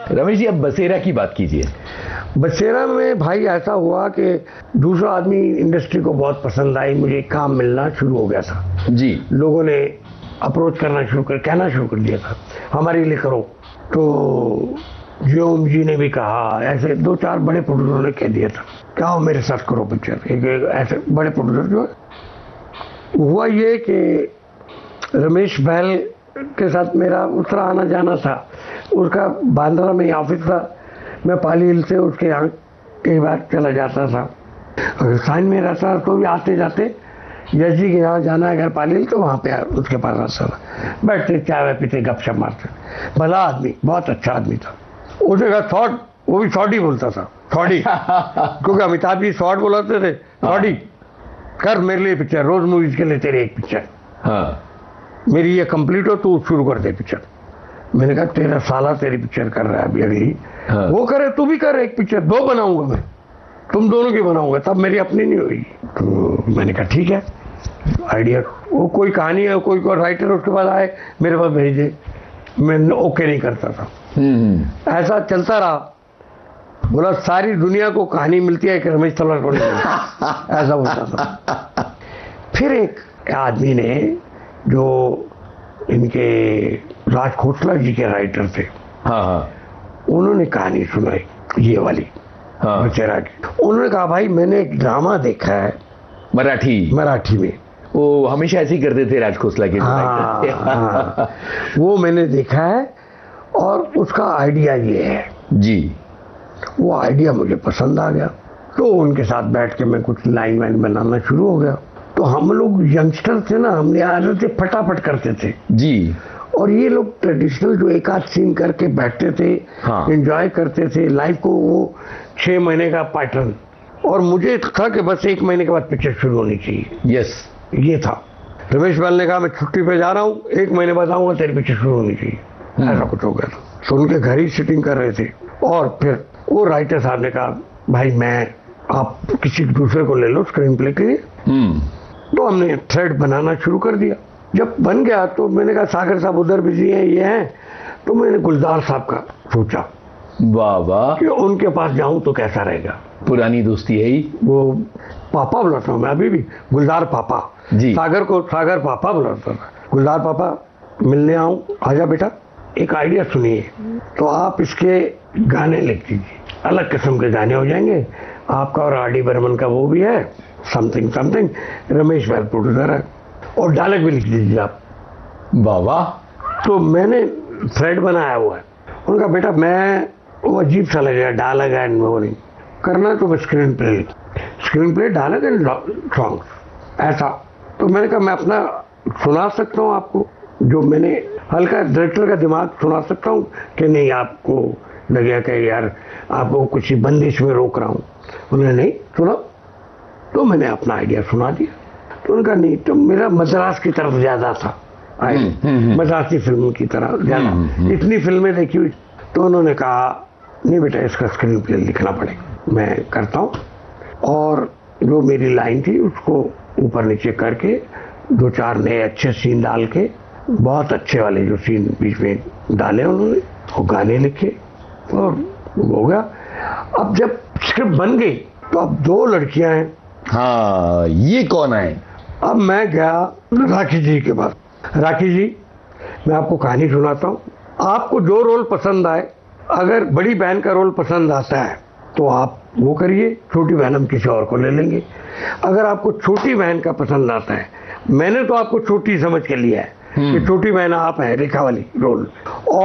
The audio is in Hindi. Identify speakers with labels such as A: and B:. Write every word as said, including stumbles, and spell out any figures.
A: रमेश जी, अब बसेरा की बात कीजिए।
B: बसेरा में भाई ऐसा हुआ कि दूसरा आदमी इंडस्ट्री को बहुत पसंद आई, मुझे काम मिलना शुरू हो गया था
A: जी।
B: लोगों ने अप्रोच करना शुरू कर कहना शुरू कर दिया था हमारे लिए करो। तो जियोम जी ने भी कहा, ऐसे दो चार बड़े प्रोड्यूसरों ने कह दिया था क्या हो मेरे साथ करो पिक्चर। एक, एक ऐसे बड़े प्रोड्यूसर जो हुआ ये कि रमेश बहल के साथ मेरा उस तरह आना जाना था। उसका बांद्रा में ऑफिस था, मैं पाली हिल से उसके यहाँ कई बार चला जाता था। अगर साइन में रहता तो भी आते जाते यश जी के यहाँ जाना है अगर पाली हिल तो वहाँ पे उसके पास आता था, बैठते चाय पीते गपशप मारते। भला आदमी, बहुत अच्छा आदमी था। उसने कहा शॉर्ट, वो भी शॉर्ट ही बोलता था, शॉर्टी क्योंकि अमिताभ जी शॉर्ट बोलाते थे। शॉर्टी कर मेरे लिए पिक्चर, रोज मूवीज के लिए तेरी एक पिक्चर,
A: हाँ
B: मेरी ये कंप्लीट हो तू शुरू कर दे पिक्चर। मैंने कहा तेरा साला तेरी पिक्चर कर रहा है अभी अगली,
A: हाँ।
B: वो करे तू भी कर एक पिक्चर, दो बनाऊंगा मैं, तुम दोनों की बनाऊंगा, तब मेरी अपनी नहीं होगी। तो मैंने कहा ठीक है आइडिया। वो कोई कहानी है, कोई कोई राइटर उसके बाद आए मेरे पास भेजे, मैं ओके नहीं करता था। ऐसा चलता रहा। बोला सारी दुनिया को कहानी मिलती है कि रमेश तलवार को नहीं मिलती। ऐसा होता था। फिर एक आदमी ने जो इनके राज खोसला जी के राइटर थे,
A: हाँ हाँ,
B: उन्होंने कहानी सुनाई ये वाली,
A: हाँ,
B: बसेरा की। उन्होंने कहा भाई मैंने एक ड्रामा देखा है
A: मराठी
B: मराठी में,
A: वो हमेशा ऐसे ही करते थे राज खोसला के।
B: हाँ, हाँ, वो मैंने देखा है और उसका आइडिया ये है
A: जी।
B: वो आइडिया मुझे पसंद आ गया। तो उनके साथ बैठ के मैं कुछ लाइन वाइन बनाना शुरू हो गया। तो हम लोग यंगस्टर थे ना, हमने आदत से फटाफट करते थे
A: जी।
B: और ये लोग ट्रेडिशनल जो एक आध सीन करके बैठते थे,
A: हाँ।
B: एंजॉय करते थे लाइफ को। वो छह महीने का पैटर्न, और मुझे था कि बस एक महीने के बाद पिक्चर शुरू होनी चाहिए।
A: यस,
B: ये था। रमेश बहल ने कहा मैं छुट्टी पे जा रहा हूँ, एक महीने बाद आऊंगा, तेरी पिक्चर शुरू होनी चाहिए। ऐसा कुछ हो गया था। तो उनके घर ही सिटिंग कर रहे थे और फिर वो राइटर साहब ने कहा भाई मैं आप किसी दूसरे को ले लो स्क्रीन प्ले के लिए। तो हमने थ्रेड बनाना शुरू कर दिया। जब बन गया तो मैंने कहा सागर साहब उधर बिजी हैं, ये हैं। तो मैंने गुलजार साहब का सोचा,
A: वाह वाह,
B: कि उनके पास जाऊं तो कैसा रहेगा।
A: पुरानी दोस्ती है ही।
B: वो पापा बुलाता हूँ मैं अभी भी, गुलजार पापा
A: जी।
B: सागर को सागर पापा बुलाता था। गुलजार पापा मिलने आऊं, आजा बेटा एक आइडिया सुनिए, तो आप इसके गाने लिख दीजिए, अलग किस्म के गाने हो जाएंगे आपका और आर डी बर्मन का वो भी है, समथिंग समथिंग, रमेश बहल प्रोड्यूसर है, और डायलॉग भी लिख दीजिए आप।
A: वाह वाह।
B: तो मैंने थ्रेड बनाया हुआ है। उनका बेटा मैं वो अजीब सा लगेगा डायलॉग एंड वो नहीं करना, तो मैं screen play screen play dialogue and song ऐसा। तो मैंने कहा मैं अपना सुना सकता हूँ आपको, जो मैंने हल्का डायरेक्टर का दिमाग सुना सकता हूँ कि नहीं आपको लगेगा कि यार आपको कुछ बंदिश में रोक रहा हूँ। उन्होंने नहीं सुना, तो मैंने अपना आइडिया सुना दिया। तो उनका नहीं, तो मेरा मद्रास की तरफ ज्यादा था, मद्रासी फिल्म की तरह ज्यादा, इतनी फिल्में देखी हुई। तो उन्होंने कहा नहीं बेटा इसका स्क्रीन प्ले लिखना पड़ेगा, मैं करता हूँ। और जो मेरी लाइन थी उसको ऊपर नीचे करके दो चार नए अच्छे सीन डाल के, बहुत अच्छे वाले जो सीन बीच में डाले उन्होंने, वो गाने लिखे और हो गया। अब जब स्क्रिप्ट बन गई तो अब दो लड़कियां हैं।
A: हाँ, ये कौन है?
B: अब मैं गया राखी जी के पास। राखी जी मैं आपको कहानी सुनाता हूँ, आपको जो रोल पसंद आए, अगर बड़ी बहन का रोल पसंद आता है तो आप वो करिए, छोटी बहन हम किसी और को ले लेंगे। अगर आपको छोटी बहन का पसंद आता है, मैंने तो आपको छोटी समझ के लिया है कि छोटी बहन आप है, रेखा वाली रोल,